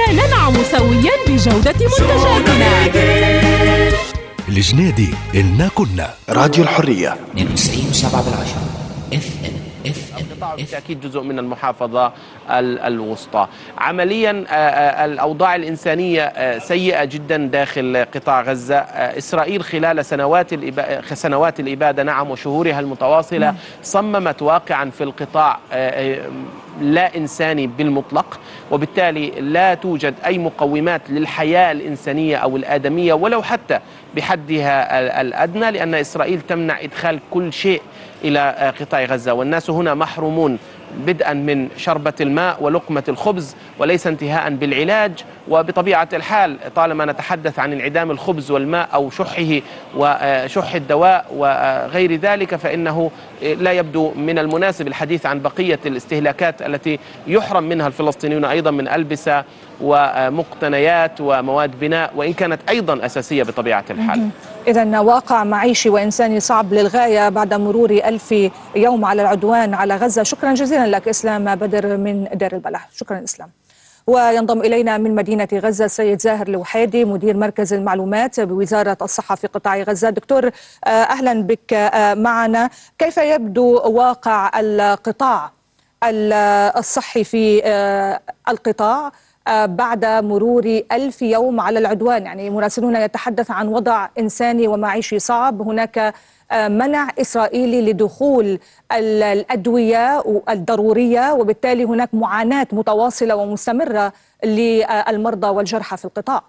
ننعم سويا بجودة منتجاتنا. الجنيدي إلنا كنا راديو الحرية 92.7 FM. القطاع بالتأكيد جزء من المحافظة الوسطى. عمليا الأوضاع الإنسانية سيئة جدا داخل قطاع غزة. إسرائيل خلال سنوات الإبادة نعم وشهورها المتواصلة صممت واقعا في القطاع لا إنساني بالمطلق، وبالتالي لا توجد أي مقومات للحياة الإنسانية أو الآدمية ولو حتى بحدها الأدنى، لأن إسرائيل تمنع إدخال كل شيء إلى قطاع غزة، والناس هنا محرومون بدءا من شربة الماء ولقمة الخبز وليس انتهاء بالعلاج. وبطبيعة الحال طالما نتحدث عن انعدام الخبز والماء أو شحه وشح الدواء وغير ذلك، فإنه لا يبدو من المناسب الحديث عن بقية الاستهلاكات التي يحرم منها الفلسطينيون أيضا من ألبسة ومقتنيات ومواد بناء، وإن كانت أيضا أساسية بطبيعة الحال. إذن واقع معيشي وإنساني صعب للغاية بعد مرور 1000 يوم على العدوان على غزة. شكرا جزيلا لك إسلام بدر من دير البلح. شكرا إسلام. وينضم إلينا من مدينة غزة السيد زاهر الوحيدي مدير مركز المعلومات بوزارة الصحة في قطاع غزة. دكتور أهلا بك معنا. كيف يبدو واقع القطاع الصحي في القطاع بعد مرور 1000 يوم على العدوان؟ يعني مراسلون يتحدث عن وضع إنساني ومعيشي صعب، هناك منع إسرائيلي لدخول الأدوية الضرورية، وبالتالي هناك معاناة متواصلة ومستمرة للمرضى والجرحى في القطاع.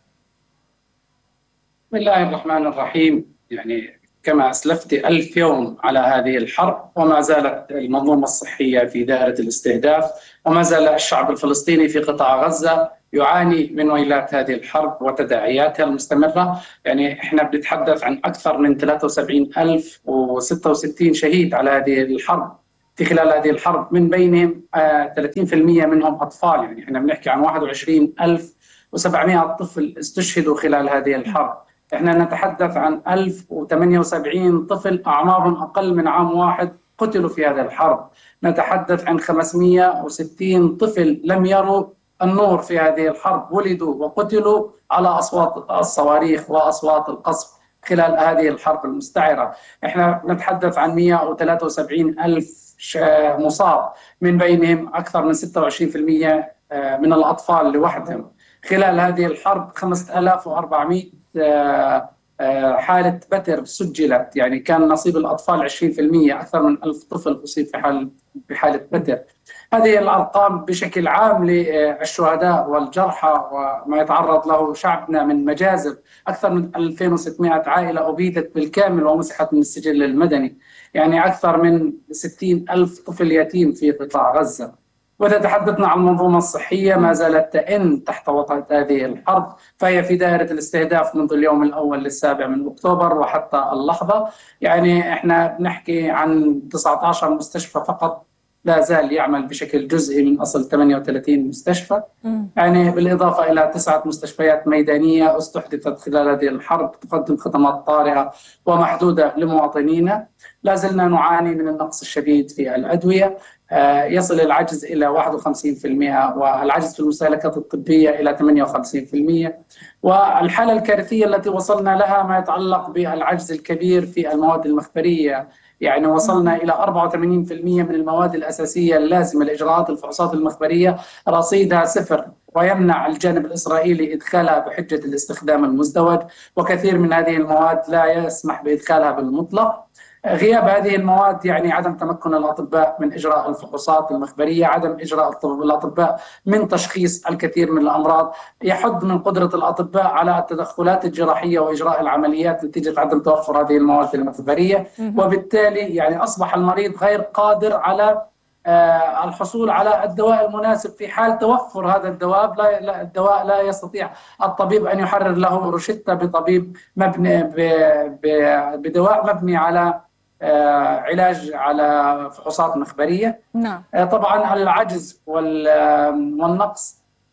بسم الله الرحمن الرحيم. يعني كما أسلفت 1000 يوم على هذه الحرب، وما زالت المنظومة الصحية في دائرة الاستهداف، وما زال الشعب الفلسطيني في قطاع غزة يعاني من ويلات هذه الحرب وتداعياتها المستمرة. يعني احنا بنتحدث عن أكثر من 73,066 شهيد على هذه الحرب في خلال هذه الحرب، من بينهم 30% منهم أطفال. يعني احنا بنحكي عن 21,700 طفل استشهدوا خلال هذه الحرب. احنا نتحدث عن 1078 طفل أعمارهم أقل من عام واحد قتلوا في هذه الحرب. نتحدث عن 560 طفل لم يروا النور في هذه الحرب، ولدوا وقتلوا على أصوات الصواريخ وأصوات القصف خلال هذه الحرب المستعرة. احنا نتحدث عن 173 ألف مصاب، من بينهم أكثر من 26% من الأطفال لوحدهم. خلال هذه الحرب 5400 حالة بتر سجلت، يعني كان نصيب الأطفال 20%، أكثر من 1000 طفل أصيب بحالة بتر. هذه الأرقام بشكل عام للشهداء والجرحى وما يتعرض له شعبنا من مجازر. أكثر من 2600 عائلة أبيدت بالكامل ومسحت من السجل المدني، يعني أكثر من 60,000 طفل يتيم في قطاع غزة. وإذا تحدثنا عن المنظومة الصحية ما زالت تئن تحت وطأة هذه الحرب، فهي في دائرة الاستهداف منذ اليوم الأول للسابع من أكتوبر وحتى اللحظة. يعني إحنا بنحكي عن 19 مستشفى فقط لا زال يعمل بشكل جزئي من أصل 38 مستشفى، يعني بالإضافة إلى 9 مستشفيات ميدانية استحدثت خلال هذه الحرب تقدم خدمات طارئة ومحدودة لمواطنينا. لا زلنا نعاني من النقص الشديد في الأدوية، يصل العجز إلى 51%، والعجز في المستهلكات الطبية إلى 58%. والحالة الكارثية التي وصلنا لها ما يتعلق بالعجز الكبير في المواد المخبرية، يعني وصلنا إلى 84% من المواد الأساسية اللازمة لإجراءات الفحوصات المخبرية رصيدها صفر، ويمنع الجانب الإسرائيلي إدخالها بحجة الاستخدام المزدوج، وكثير من هذه المواد لا يسمح بإدخالها بالمطلق. غياب هذه المواد يعني عدم تمكن الأطباء من إجراء الفحوصات المخبرية، عدم إجراء الأطباء من تشخيص الكثير من الأمراض، يحد من قدرة الأطباء على التدخلات الجراحية وإجراء العمليات نتيجة عدم توفر هذه المواد المخبرية. وبالتالي يعني أصبح المريض غير قادر على الحصول على الدواء المناسب. في حال توفر هذا الدواء لا يستطيع الطبيب أن يحرر له روشتة بطبيب مبني بدواء مبني على علاج على فحوصات مخبرية. نعم. طبعا العجز والنقص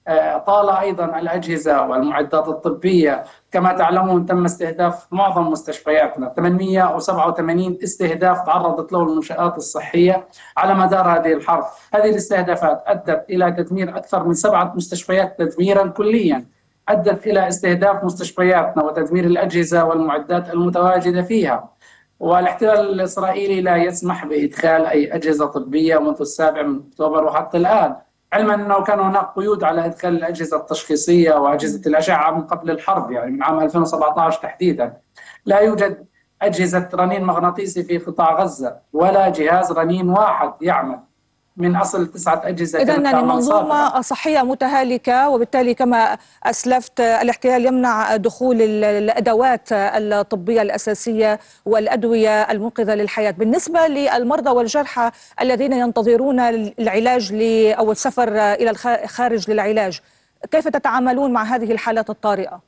طال أيضا الأجهزة والمعدات الطبية. كما تعلمون تم استهداف معظم مستشفياتنا، 887 استهداف تعرضت له المنشآت الصحية على مدار هذه الحرب. هذه الاستهدافات أدت إلى تدمير أكثر من 7 مستشفيات تدميرا كليا، أدت إلى استهداف مستشفياتنا وتدمير الأجهزة والمعدات المتواجدة فيها. والاحتلال الإسرائيلي لا يسمح بإدخال أي أجهزة طبية منذ 7 أكتوبر وحتى الآن، علما أنه كان هناك قيود على إدخال الأجهزة التشخيصية وأجهزة الأشعة من قبل الحرب، يعني من عام 2017 تحديدا. لا يوجد أجهزة رنين مغناطيسي في قطاع غزة ولا جهاز رنين واحد يعمل من أصل 9 أجهزة. إذن يعني منظومة صحية متهالكة، وبالتالي كما أسلفت الاحتلال يمنع دخول الأدوات الطبية الأساسية والأدوية المنقذة للحياة. بالنسبة للمرضى والجرحى الذين ينتظرون العلاج أو السفر إلى الخارج للعلاج، كيف تتعاملون مع هذه الحالات الطارئة؟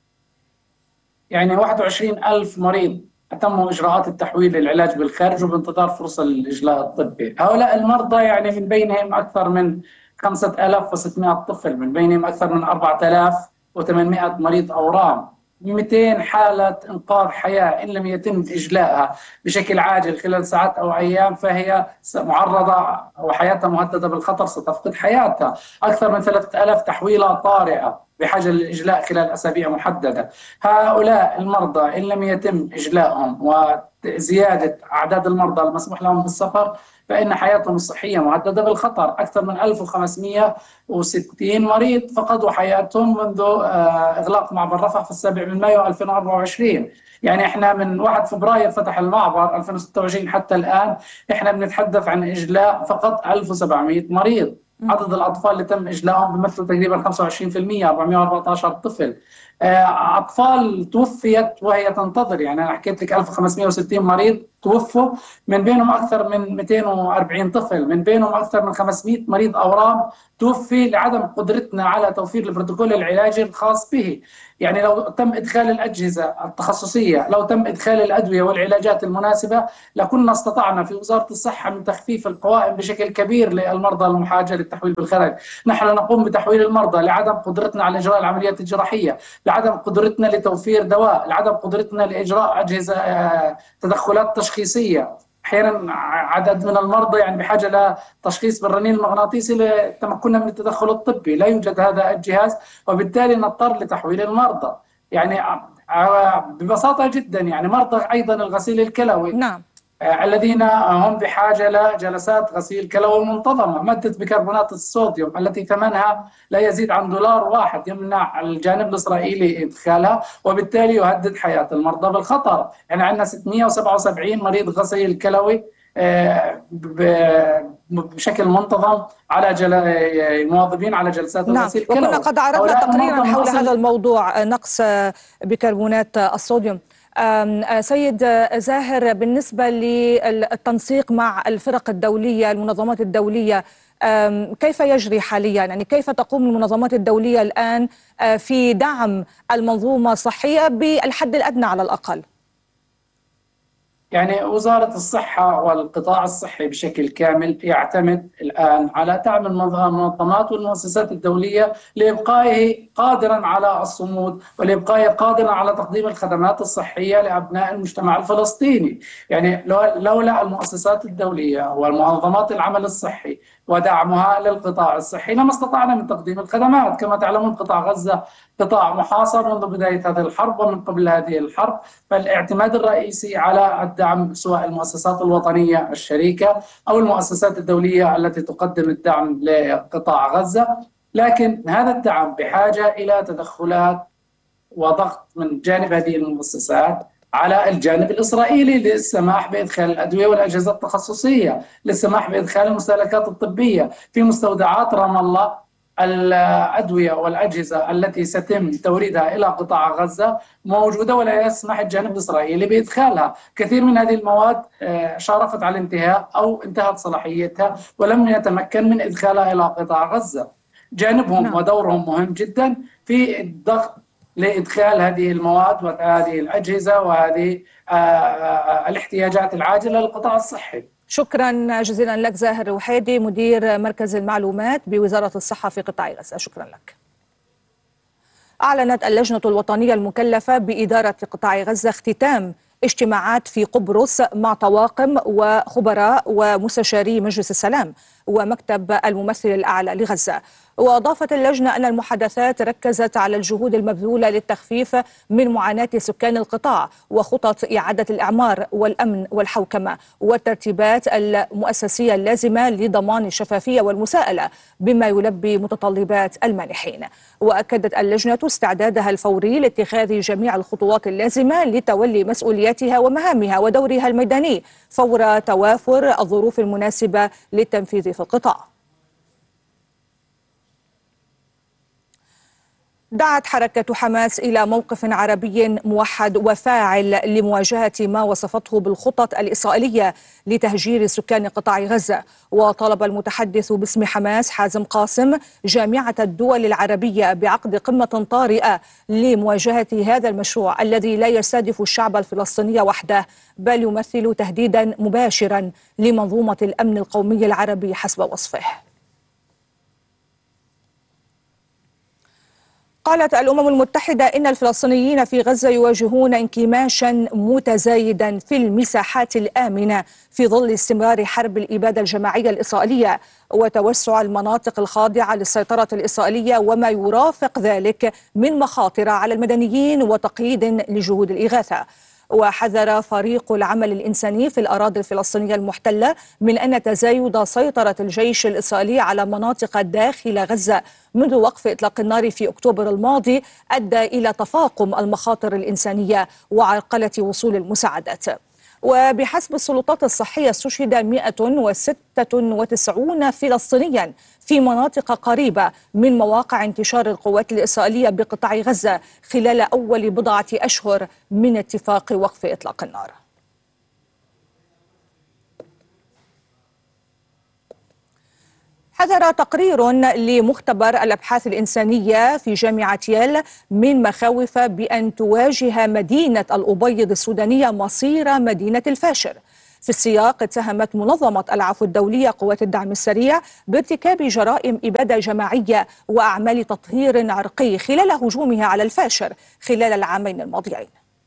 يعني 21,000 مريض تم إجراءات التحويل للعلاج بالخارج وبانتظار فرصة للإجلاء الطبي. هؤلاء المرضى يعني من بينهم أكثر من 5600 طفل، من بينهم أكثر من 4800 مريض أورام، 200 حالة إنقاذ حياة إن لم يتم إجلاءها بشكل عاجل خلال ساعات أو أيام فهي معرضة وحياتها مهددة بالخطر، ستفقد حياتها. أكثر من 3000 تحويلة طارئة بحاجة للإجلاء خلال أسابيع محددة. هؤلاء المرضى إن لم يتم إجلائهم وزيادة أعداد المرضى المسموح لهم بالسفر فإن حياتهم الصحية مهددة بالخطر. أكثر من 1560 مريض فقدوا حياتهم منذ إغلاق معبر رفح في 7 مايو 2024. يعني إحنا من 1 فبراير فتح المعبر 2026 حتى الآن إحنا بنتحدث عن إجلاء فقط 1700 مريض. عدد الأطفال اللي تم إجلاءهم بيمثلوا تقريبا 25%، 414 طفل. أطفال توفيت وهي تنتظر، يعني أنا حكيت لك 1560 مريض توفوا، من بينهم أكثر من 240 طفل، من بينهم أكثر من 500 مريض أورام توفي لعدم قدرتنا على توفير البروتوكول العلاجي الخاص به. يعني لو تم إدخال الأجهزة التخصصية، لو تم إدخال الأدوية والعلاجات المناسبة، لكنا استطعنا في وزارة الصحة من تخفيف القوائم بشكل كبير للمرضى المحاجة للتحويل بالخارج. نحن نقوم بتحويل المرضى لعدم قدرتنا على إجراء العمليات الجراحية، لعدم قدرتنا لتوفير دواء، لعدم قدرتنا لإجراء أجهزة تدخلات تشخيصية. أحيانا عدد من المرضى يعني بحاجة لتشخيص بالرنين المغناطيسي لتمكننا من التدخل الطبي، لا يوجد هذا الجهاز وبالتالي نضطر لتحويل المرضى. يعني ببساطة جدا يعني مرضى أيضا الغسيل الكلوي، نعم، الذين هم بحاجة لجلسات غسيل كلوي منتظمة. مادة بيكربونات الصوديوم التي ثمنها لا يزيد عن $1 يمنع الجانب الإسرائيلي إدخالها وبالتالي يهدد حياة المرضى بالخطر. يعني عندنا 677 مريض غسيل كلوي بشكل منتظم على مواظبين على جلسات الغسيل الكلوي. وكنا قد عرضنا تقريرا حول هذا الموضوع، نقص بيكربونات الصوديوم. سيد زاهر، بالنسبة للتنسيق مع الفرق الدولية، المنظمات الدولية، كيف يجري حاليا؟ يعني كيف تقوم المنظمات الدولية الآن في دعم المنظومة الصحية بالحد الأدنى على الأقل؟ يعني وزارة الصحة والقطاع الصحي بشكل كامل يعتمد الآن على دعم المنظمات والمؤسسات الدولية لإبقائه قادرا على الصمود ولإبقائه قادرا على تقديم الخدمات الصحية لأبناء المجتمع الفلسطيني. يعني لولا المؤسسات الدولية والمنظمات العمل الصحي ودعمها للقطاع الصحي لما استطعنا من تقديم الخدمات. كما تعلمون قطاع غزة قطاع محاصر منذ بداية هذه الحرب ومن قبل هذه الحرب، فالاعتماد الرئيسي على الدعم سواء المؤسسات الوطنية الشريكة أو المؤسسات الدولية التي تقدم الدعم لقطاع غزة. لكن هذا الدعم بحاجة إلى تدخلات وضغط من جانب هذه المؤسسات على الجانب الإسرائيلي للسماح بإدخال الأدوية والأجهزة التخصصية، للسماح بإدخال المستهلكات الطبية في مستودعات رام الله. الأدوية والأجهزة التي سيتم توريدها إلى قطاع غزة موجودة ولا يسمح الجانب الإسرائيلي بإدخالها. كثير من هذه المواد شارفت على الانتهاء أو انتهت صلاحيتها ولم يتمكن من إدخالها إلى قطاع غزة. جانبهم ودورهم مهم جدا في الضغط لإدخال هذه المواد وهذه الأجهزة وهذه الاحتياجات العاجلة للقطاع الصحي. شكرا جزيلا لك زاهر روحيدي مدير مركز المعلومات بوزارة الصحة في قطاع غزة. شكرا لك. أعلنت اللجنة الوطنية المكلفة بإدارة قطاع غزة اختتام اجتماعات في قبرص مع طواقم وخبراء ومستشاري مجلس السلام ومكتب الممثل الأعلى لغزة. وأضافت اللجنة أن المحادثات ركزت على الجهود المبذولة للتخفيف من معاناة سكان القطاع وخطط إعادة الإعمار والأمن والحوكمة والترتيبات المؤسسية اللازمة لضمان الشفافية والمساءلة بما يلبي متطلبات المانحين. وأكدت اللجنة استعدادها الفوري لاتخاذ جميع الخطوات اللازمة لتولي مسؤولياتها ومهامها ودورها الميداني فور توافر الظروف المناسبة للتنفيذ في القطاع. دعت حركة حماس إلى موقف عربي موحد وفاعل لمواجهة ما وصفته بالخطط الإسرائيلية لتهجير سكان قطاع غزة. وطلب المتحدث باسم حماس حازم قاسم جامعة الدول العربية بعقد قمة طارئة لمواجهة هذا المشروع الذي لا يستهدف الشعب الفلسطيني وحده بل يمثل تهديدا مباشرا لمنظومة الأمن القومي العربي حسب وصفه. قالت الأمم المتحدة إن الفلسطينيين في غزة يواجهون انكماشا متزايدا في المساحات الآمنة في ظل استمرار حرب الإبادة الجماعية الإسرائيلية وتوسع المناطق الخاضعة للسيطرة الإسرائيلية وما يرافق ذلك من مخاطر على المدنيين وتقييد لجهود الإغاثة. وحذر فريق العمل الإنساني في الأراضي الفلسطينية المحتلة من أن تزايد سيطرة الجيش الإسرائيلي على مناطق داخل غزة منذ وقف إطلاق النار في أكتوبر الماضي أدى إلى تفاقم المخاطر الإنسانية وعرقلة وصول المساعدات. وبحسب السلطات الصحية استشهد 196 فلسطينيا في مناطق قريبة من مواقع انتشار القوات الإسرائيلية بقطاع غزة خلال أول بضعة أشهر من اتفاق وقف إطلاق النار. حذر تقرير لمختبر الأبحاث الإنسانية في جامعة ييل من مخاوف بأن تواجه مدينة الأبيض السودانية مصير مدينة الفاشر. في السياق اتهمت منظمة العفو الدولية قوات الدعم السريع بارتكاب جرائم إبادة جماعية وأعمال تطهير عرقي خلال هجومها على الفاشر خلال العامين الماضيين.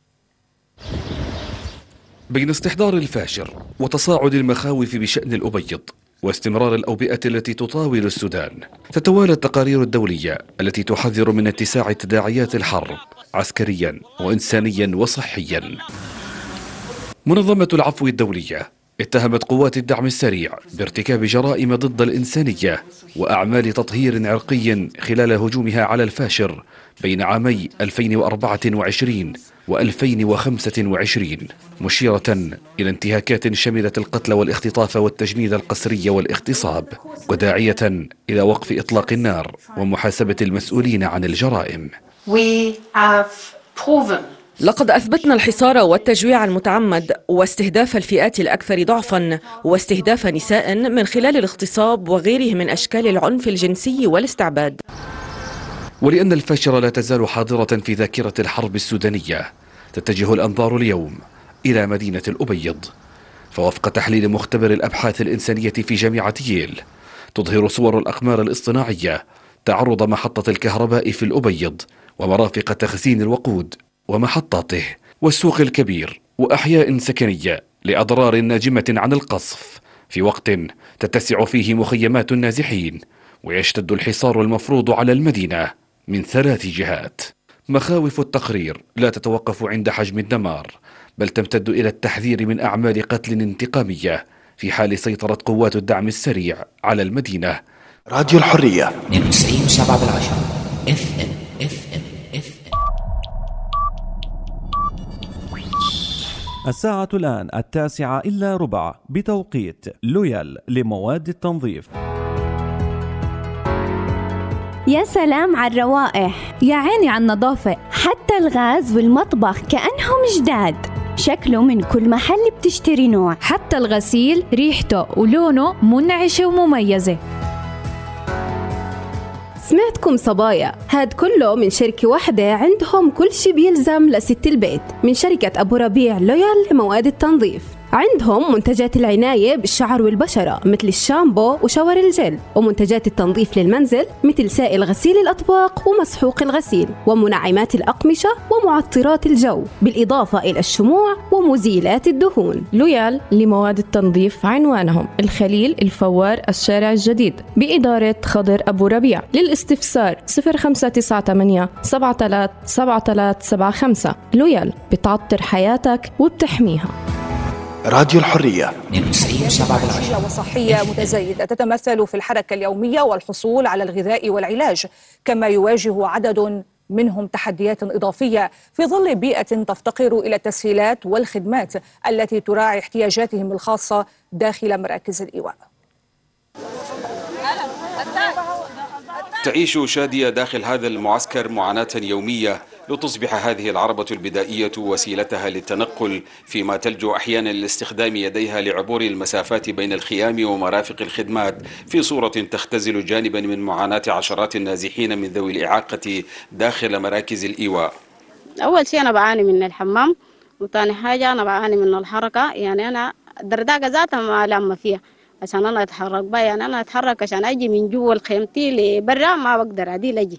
بين استحضار الفاشر وتصاعد المخاوف بشأن الأبيض واستمرار الأوبئة التي تطاول السودان، تتوالى التقارير الدولية التي تحذر من اتساع تداعيات الحرب عسكريا وإنسانيا وصحيا. منظمة العفو الدولية اتهمت قوات الدعم السريع بارتكاب جرائم ضد الإنسانية وأعمال تطهير عرقي خلال هجومها على الفاشر بين عامي 2024 و2025، مشيرة إلى انتهاكات شملت القتل والاختطاف والتجنيد القسري والاغتصاب، وداعية إلى وقف إطلاق النار ومحاسبة المسؤولين عن الجرائم. لقد أثبتنا الحصار والتجويع المتعمد واستهداف الفئات الأكثر ضعفا واستهداف نساء من خلال الاغتصاب وغيره من أشكال العنف الجنسي والاستعباد. ولأن الفاشر لا تزال حاضرة في ذاكرة الحرب السودانية، تتجه الأنظار اليوم إلى مدينة الأبيض. فوفق تحليل مختبر الأبحاث الإنسانية في جامعة ييل، تظهر صور الأقمار الاصطناعية تعرض محطة الكهرباء في الأبيض ومرافق تخزين الوقود ومحطاته والسوق الكبير وأحياء سكنية لأضرار ناجمة عن القصف، في وقت تتسع فيه مخيمات النازحين ويشتد الحصار المفروض على المدينة من 3 جهات. مخاوف التقرير لا تتوقف عند حجم الدمار، بل تمتد إلى التحذير من أعمال قتل انتقامية في حال سيطرة قوات الدعم السريع على المدينة. راديو الحرية 92.7 FM. الساعة الآن 9:09 بتوقيت لويال لمواد التنظيف. يا سلام على الروائح، يا عيني على النظافة، حتى الغاز والمطبخ كأنهم جداد. شكله من كل محل بتشتري نوع، حتى الغسيل ريحته ولونه منعشة ومميزة. سمعتكم صبايا، هاد كله من شركة واحدة عندهم كل شي بيلزم لست البيت، من شركة أبو ربيع لويال لمواد التنظيف. عندهم منتجات العناية بالشعر والبشرة مثل الشامبو وشاور الجل، ومنتجات التنظيف للمنزل مثل سائل غسيل الأطباق ومسحوق الغسيل، ومنعمات الأقمشة ومعطرات الجو، بالإضافة إلى الشموع ومزيلات الدهون. لويال لمواد التنظيف عنوانهم الخليل الفوار الشارع الجديد بإدارة خضر أبو ربيع. للاستفسار 0598 737375. لويال بتعطر حياتك وبتحميها. راديو الحرية 92.7 وصحية متزايدة تتمثل في الحركة اليومية والحصول على الغذاء والعلاج، كما يواجه عدد منهم تحديات إضافية في ظل بيئة تفتقر إلى التسهيلات والخدمات التي تراعي احتياجاتهم الخاصة داخل مراكز الإيواء. تعيش شادية داخل هذا المعسكر معاناة يومية لتصبح هذه العربة البدائية وسيلتها للتنقل، فيما تلجو أحيانا لاستخدام يديها لعبور المسافات بين الخيام ومرافق الخدمات، في صورة تختزل جانبا من معاناة عشرات النازحين من ذوي الإعاقة داخل مراكز الإيواء. أول شيء أنا بعاني من الحمام، وثاني حاجة أنا بعاني من الحركة. يعني أنا الدرداقة ذاتها ما لامة فيها عشان أنا أتحرك بها. يعني أنا أتحرك عشان أجي من جوا الخيمتي لبرا ما بقدر عديل أجي.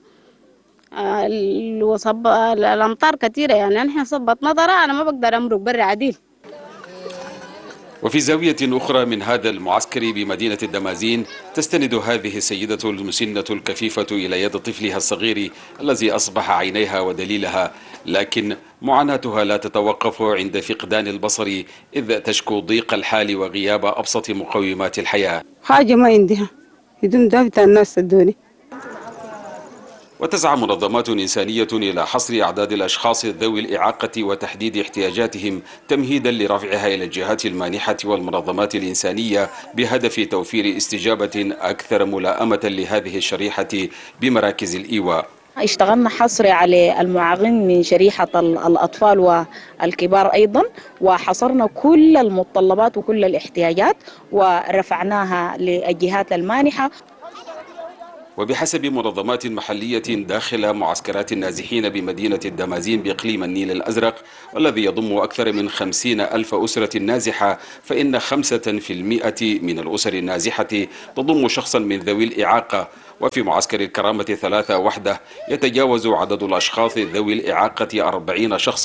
الأمطار كثيرة، يعني نحن صبت نظرة أنا ما بقدر أمرق برا عديل. وفي زاوية أخرى من هذا المعسكر بمدينة الدمازين تستند هذه السيدة المسنة الكفيفة إلى يد طفلها الصغير الذي أصبح عينيها ودليلها، لكن معاناتها لا تتوقف عند فقدان البصر، إذ تشكو ضيق الحال وغياب أبسط مقومات الحياة. حاجة ما عندها هدوم دافئة الناس الدوني. وتسعى منظمات إنسانية إلى حصر أعداد الأشخاص ذوي الإعاقة وتحديد احتياجاتهم تمهيدا لرفعها إلى الجهات المانحة والمنظمات الإنسانية بهدف توفير استجابة أكثر ملائمة لهذه الشريحة بمراكز الإيواء. اشتغلنا حصري على المعاقين من شريحة الأطفال والكبار أيضا، وحصرنا كل المتطلبات وكل الاحتياجات ورفعناها للجهات المانحة. وبحسب منظمات محلية داخل معسكرات النازحين بمدينة الدمازين بإقليم النيل الأزرق، والذي يضم أكثر من 50,000 أسرة نازحة، فإن 5% من الأسر النازحة تضم شخصا من ذوي الإعاقة. وفي معسكر الكرامة 3 وحده يتجاوز عدد الأشخاص ذوي الإعاقة 40 شخصا.